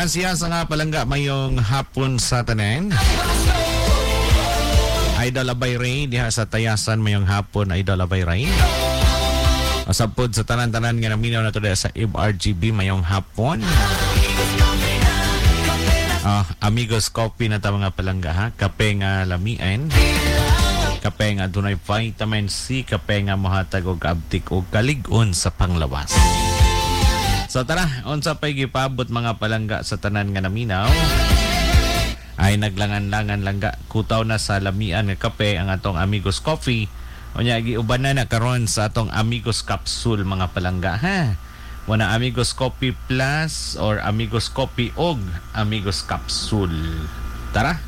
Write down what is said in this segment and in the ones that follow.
Gracias nga palangga mayong hapon sa tanan. Idol Abay Ray diha sa Tayasan mayong hapon Idol Abay Ray. Asapod sa tanan-tanan nga naminaw na to sa FRGB mayong hapon. Amigos Coffee na ta mga palangga ha. Kape nga lamian. Kape nga dunay vitamin C. Kape nga mohatag og abtik og kalig-on sa panglawas. So tara, unsa pay gipabot mga palangga sa tanan nga naminaw ay naglangan-langan langga kutaw na sa lamian nga kape ang atong Amigos Coffee. Unya giuban na karon sa atong Amigos Capsule mga palangga ha. Wana Amigos Coffee Plus or Amigos Coffee og Amigos Capsule. Tara.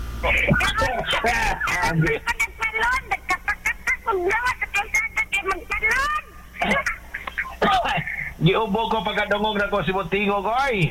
Giubo ko pagkadungog na ko si Montingog, oy!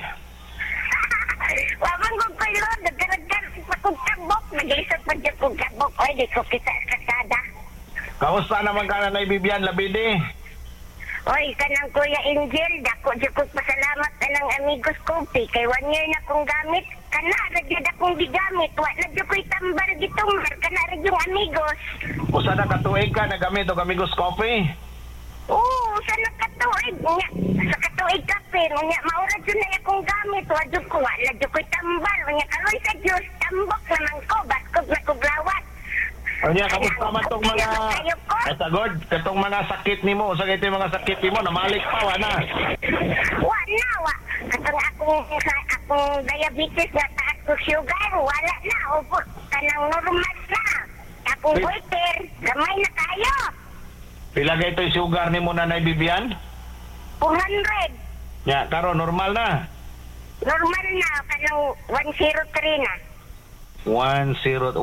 Waman ko kayo, nagkaragdan sa kugkabok, nag-isot pa dyan kugkabok, oy, di ko kita kasada. Kamusta naman ka na Bibian Labidi? Oy, kanang Kuya Angel, dako dyan ko pasalamat na ng Amigos Coffee, kay 1 year na kong gamit, kana, ragyad akong digamit, wala dyan ko'y tambar gitumbar, kana ragyong Amigos. Usa na katuig ka nagamit o Amigos Coffee? Oo, sa nakatuig nga. Sa katuig kape, nga maura dyan na akong gamit. Wadyo ko, wala dyan ko'y tambal. Nga karoy sa Diyos, tambok naman ko. Baskog na kuglawat. O niya, kamusta man itong mga... Katagod, itong mga sakit ni mo. Sa ito yung mga sakit ni mo, namalik pa, wala. Wala, wa. Katong akong diabetes na taas ko sugar, wala na. Opo, kanang normal na. Akong waiter, gamay na tayo. Pila ka ito yung sugar ni mo Nanay Bibian? 400. Ya, karo normal na. Normal na, kanang 103 na. 103.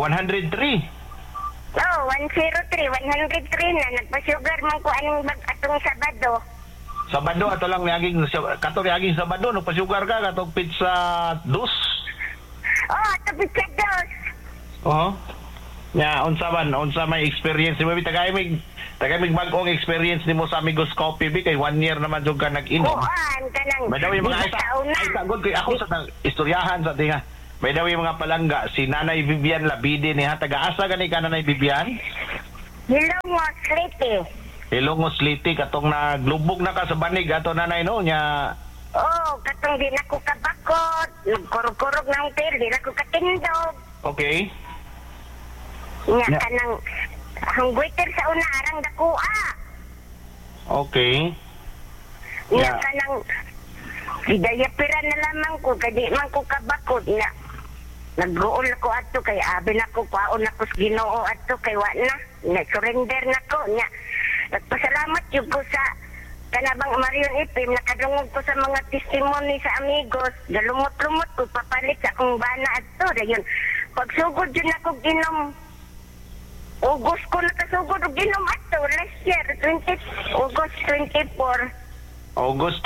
Oo, 103 na. Nagpa-sugar man ko anong atong Sabado. Sabado, ato lang naging, kato naging Sabado, no, pa-sugar ka, katong pizza dos. Oo, ito pizza dos. Oo. Ya, unsa may experience ni mo, Tagamig bagong experience ni mo sa Amigos Coffee kay 1 year naman jud ka nag-inom. Kanang. May daw yung mga ay sagod kay ako sa istoryahan sa tinga. May daw yung mga palangga si Nanay Vivian Labidi niya taga-asa gani ka Nanay Vivian? Hilongos Liti. Hilongos Liti katong naglubog na ka sa banig ato nanay no nya. Oh, katong di na ko kabakot, nagkurog-kurog ng pil, di na ko katindog. Okay. Nya kanang ang waiter sa una arang dakua. Okay. Nya kanang hidayapira na lamang ko kadi man ko kabakot na nagruol ako ato kay abi na ko paon ako sa Ginoo ato kay wa na surrender na ko nya nagpasalamat jud ko sa kanabang Marion FM nakadungog ko sa mga testimony sa Amigos galumot-lumot ko papalit sa akong bana ato dayon pagsugod jud ako ginom August ko nakasugod og ginom ato last year August 24 August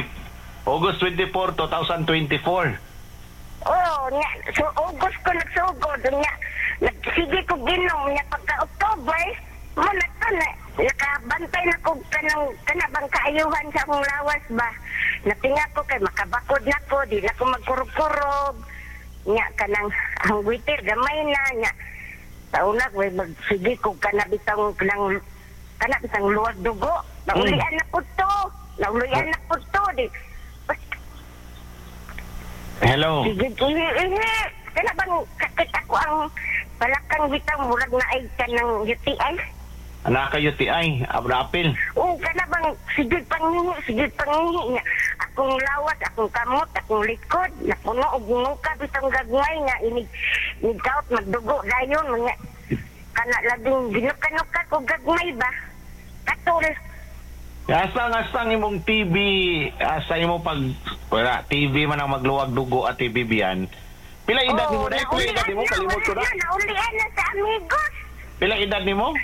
24 2024. Oh, nya so August ko nagsugod nya nagsige ko ginom nya pagka October mo na to na nakabantay na ko kanabang kaayuhan sa akong lawas ba natinga ko kay makabakod na ko di na ko magkurog-kurog nya kanang ang waiter gamay na nya tauna ko magsige ko kanabitang kanabitang luwag dugo naulian na ko to di Hello. Sige, kana bang kakit ako ang palakang bitang murag na ay ka ng UTI? Anak ka UTI, Abrapil. Oo, kana bang sige pangingi nga. Akong lawas, akong kamot, akong likod, napuno og nuka bitang gagmay nga inigkaot magdugo dayon nga. Kana labing ginuka-nuka ko gagmay ba? Katul. Asang imong TV sa imong pag wala TV man ang magluwag dugo at TV biyan. Pila edad nimo dai? Pila edad nimo kalimot ko na? Naulian na sa Amigos. Pila edad nimo?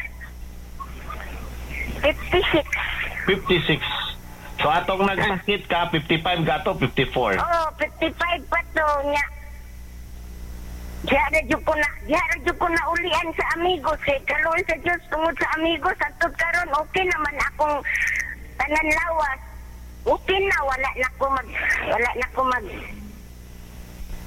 56. 56. So atong nag-skit ka 55 gato 54. Oh, 55 pa to nya. Diara jud ko na ulian sa Amigos kay karon sa Dios tungod sa Amigos atud karon okay naman akong tanan lawas. Okay na wala na ko mag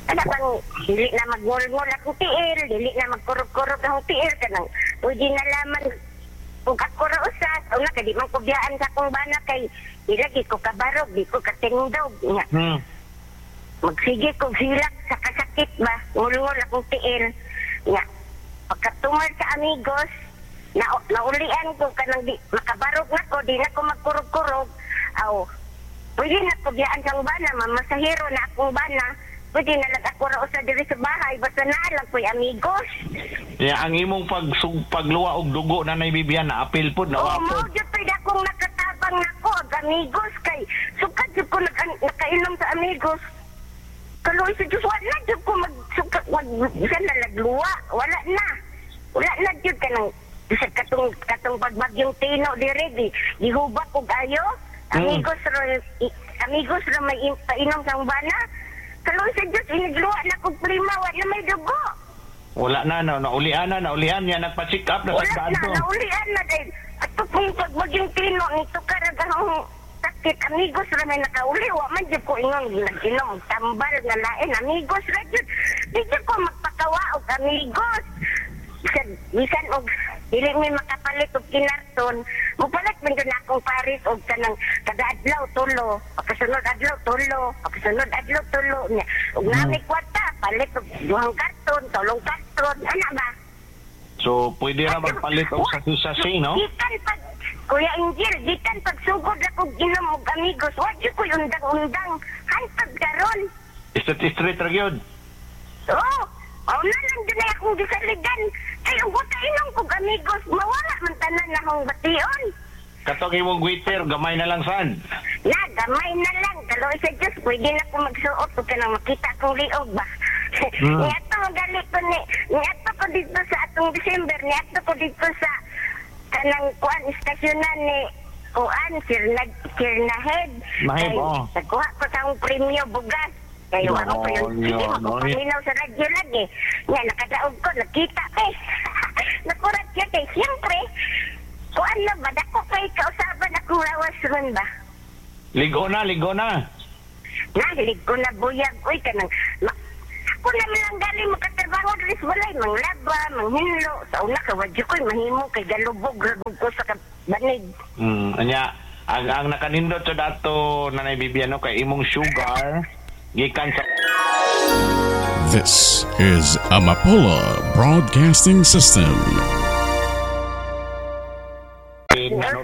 Ano bang, dili na magngol-ngol akong tiil, dili na magkurog-kurog akong tiil, kanang pwede na laman kung ako ra usas, o na, kadi man kubiyaan sa akong bana kay, di lagi ko kabarog, di ko katingdog, nga. Magsige kong hilak sa kasakit ba, ngul-ngul akong tiil, nga. Pagkatungal sa amigos, naulian ko kanang di, makabarog na ko, di na ko magkurog-kurog, aw, pwede na kubiyaan sa akong bana, mamasahiro na akong bana, pwede na lang ako ra usa diri sa bahay, basta naalang ko'y amigos. Ang imong pagluwa og dugo na Bibian na apil pod na Oo, wapod. mo jud pwede akong nakatabang nako ag amigos kay sukad jud ko nakainom sa amigos. Kaloy sa Diyos, wala jud ko magsukat, saan na nagluwa, wala na jud ka nang sa katong pagbagyong tino diri, gihubak ko gayo, amigos ra may painom sa bana. Kaloy sa Diyos, inigluwa na kong prima, wala may dugo. Wala na, naulian niya, nagpa-check up na Wala sa na, kanto. naulian na dahil. At kung pagbagyong tino, nito karagahong sakit, amigos ra may nakauli, wa man dyan ko ingon, nag-inom, tambal na lain, amigos ra dyan. Di dyan ko magpakawaog, amigos. Bisan og dili may makapalit og kinarton, mupalit man dyan akong paris og kanang kada adlaw tulo, pagkasunod adlaw tulo niya. Og nami kwarta, palit og duhang karton, tulong karton, ana ba? So, pwede na magpalit og sasi, no? Gikan pag Kuya Angel, gikan pag sugod akong ginom og amigos, wa jud ko undang-undang hantod karon. Street ra gyud. Oo, na lang din akong gisaligan. Ay, ang buta inom kong amigos, mawala man tanan na akong bation. Katong imong waiter, gamay na lang saan? Na, gamay na lang. Kaloy sa Diyos, pwede na ko magsuot o ka nang makita kong liog ba? Niyato magalit ko niyato ko dito sa atong December, niyato ko dito sa kanang kuan istasyonan ni kuan, Sirnahead. Mahib, oo. Nagkuha ko sa akong premyo bugas. Kayo ako pa yun. Sige, magpaminaw sa radyo lagi. Nga, nakadaog ko, nakita eh. Nakurat siya kay siyempre. Kuan na ba? Dako kay kausaban akong lawas ron ba? Ligo na. Nahilig ko na buyag. Uy, kanang... Ako naman lang galing makatrabaho rin sa walay. Manglaba, manghinlo. Sa una ka, wadyo ko'y mahimo kay galubog ko sa banig. Anya, ang nakanindot sa dato na Bibian, kay imong sugar, gikan sa... This is Amapola Broadcasting System.